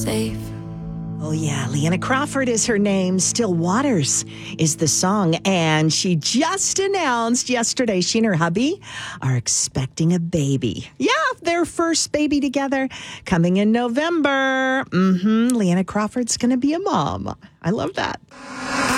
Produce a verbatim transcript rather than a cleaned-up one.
safe. Oh, yeah. Leanna Crawford is her name. Still Waters is the song. And she just announced yesterday she and her hubby are expecting a baby. Yeah, their first baby together coming in November. Mm-hmm. Leanna Crawford's going to be a mom. I love that.